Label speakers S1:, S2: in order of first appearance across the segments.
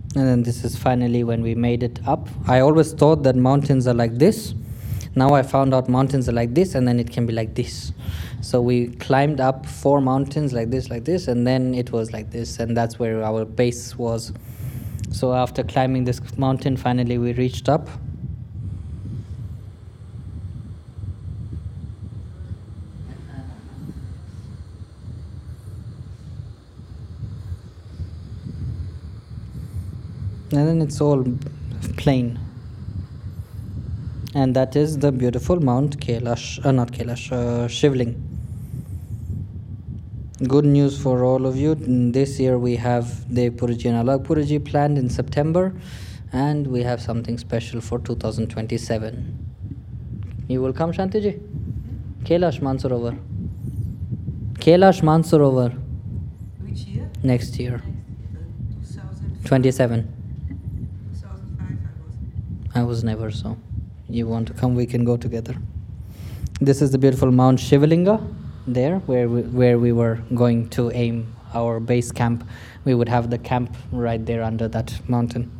S1: And then this is finally when we made it up. I always thought that mountains are like this. Now I found out mountains are like this, and then it can be like this. So we climbed up 4 mountains like this, and then it was like this, and that's where our base was. So after climbing this mountain, finally we reached up. And then it's all plain. And that is the beautiful Mount Kailash, not Kailash, Shivling. Good news for all of you. This year we have Dev Purji and Alag Purji planned in September, and we have something special for 2027. You will come, Shantiji? Kailash Mansarovar. Kailash Mansarovar.
S2: Which year?
S1: Next year.
S2: 2027.
S1: 27.
S2: 2005
S1: I was never, so you want to come, we can go together. This is the beautiful Mount Shivalinga there, where we were going to aim our base camp. We would have the camp right there under that mountain.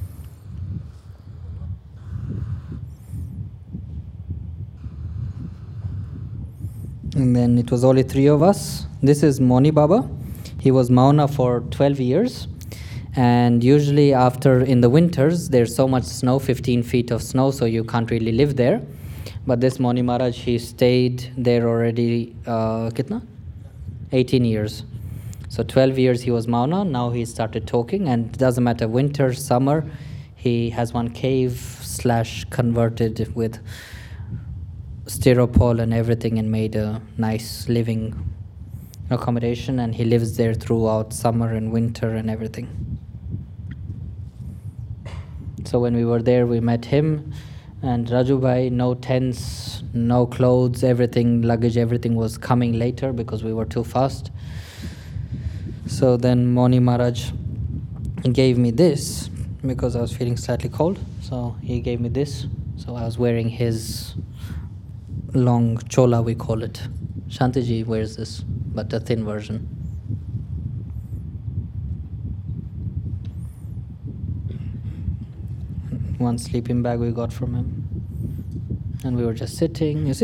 S1: And then it was only 3 of us. This is Moni Baba. He was Mauna for 12 years. And usually after, in the winters, there's so much snow, 15 feet of snow, so you can't really live there. But this Moni Maharaj, he stayed there already, kitna? 18 years. So 12 years he was Mauna, now he started talking, and it doesn't matter, winter, summer, he has one cave / converted with styropor and everything and made a nice living accommodation, and he lives there throughout summer and winter and everything. So when we were there, we met him and Raju Bhai. No tents, no clothes, everything, luggage, everything was coming later because we were too fast. So then Moni Maharaj gave me this because I was feeling slightly cold. So he gave me this. So I was wearing his long chola, we call it. Shantiji wears this, but a thin version. One sleeping bag we got from him. And we were just sitting. You see,